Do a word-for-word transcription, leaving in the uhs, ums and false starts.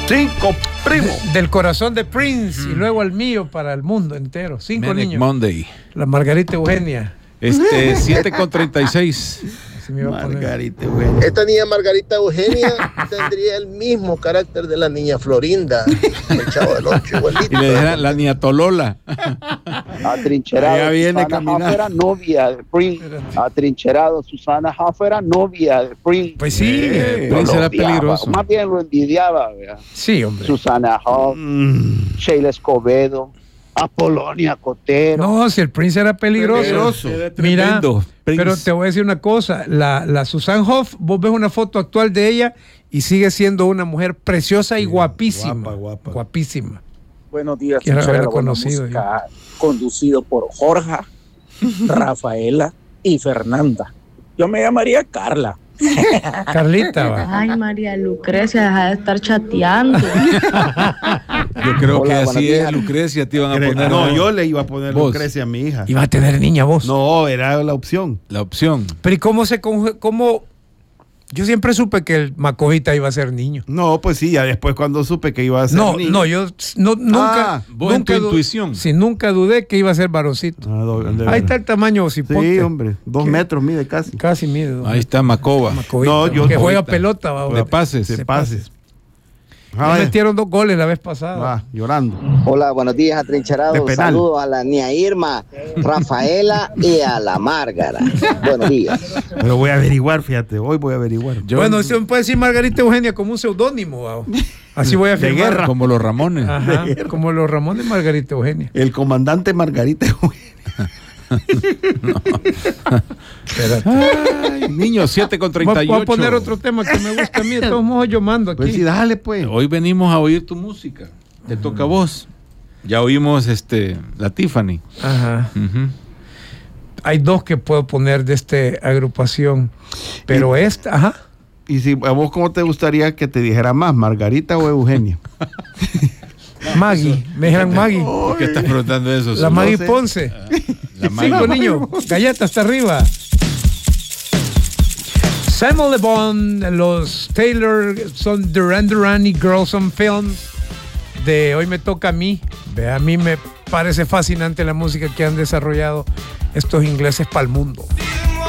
Cinco primos. De, del corazón de Prince mm. y luego el mío para el mundo entero. Cinco Manic niños. Monday. La Margarita Eugenia. Este, siete con treinta y seis. Margarita Eugenia. Esta niña Margarita Eugenia tendría el mismo carácter de la niña Florinda, el Chavo del Ocho, igualito. Y le dejan la niña Tolola. Atrincherado, Allá viene Susana Hoff era novia de Prince. Atrincherado, Susana Hoff era novia de Prince. Pues sí, eh, lo Prince era odiaba, peligroso. Más bien lo envidiaba, ¿verdad? Sí, hombre. Susana Hoff, mm. Sheila Escobedo, Apolonia Cotero. No, si el Prince era peligroso. Peligroso. Mira, Tremendo, pero te voy a decir una cosa. La, la Susan Hoff, vos ves una foto actual de ella y sigue siendo una mujer preciosa y sí, guapísima. Guapa, guapa. Guapísima. Buenos días. Quiero haberla conocido. Música, conducido por Jorge, Rafaela y Fernanda. Yo me llamaría Carla. Carlita, va. Ay, María Lucrecia, deja de estar chateando. Yo creo Hola, que así es, Lucrecia, te iban a poner. No, no, yo le iba a poner vos. Lucrecia a mi hija. Iba a tener niña vos. No, era la opción. La opción. Pero ¿y cómo se cómo? Yo siempre supe que el Macovita iba a ser niño. No, pues sí, ya después cuando supe que iba a ser no, niño. No, yo no, nunca. Ah, vos nunca en tu intuición. Sí, nunca dudé que iba a ser varoncito. Ah, do, Ahí está el tamaño cipote. Sí, hombre, dos ¿Qué? metros mide casi. Casi mide. Dos Ahí está Macova. Macovita, no, yo que juega ahorita. pelota, va. De pases. De pases. Ah, metieron dos goles la vez pasada. Va, llorando. Hola, buenos días, atrincherados. Saludos a la niña Irma, Rafaela y a la Márgara. Buenos días. Pero voy a averiguar, fíjate, hoy voy a averiguar. Yo, bueno, se puede decir Margarita Eugenia como un seudónimo. Wow. Así voy a afirmar. De guerra. Como los Ramones. Ajá, como los Ramones Margarita Eugenia. El comandante Margarita Eugenia. No. Ay, niño, siete con treinta y ocho. Voy a poner otro tema que me gusta a mí. De todos modos, yo mando aquí. Pues sí, dale, pues. Hoy venimos a oír tu música. Te uh-huh. toca a vos. Ya oímos este, la Tiffany. Ajá. Uh-huh. Hay dos que puedo poner de esta agrupación. Pero y, esta, ajá. ¿Y si a vos cómo te gustaría que te dijera más, Margarita o Eugenia? Maggie, me dijeron Maggie. ¿Por qué estás preguntando eso? La Maggie no sé. Ponce. La Maggie. Cinco niños, galleta hasta arriba. Samuel Le Bon, los Taylor, son Duran Duran y Girls on Film. De Hoy Me Toca a Mí. Ve, a mí me parece fascinante la música que han desarrollado estos ingleses para el mundo.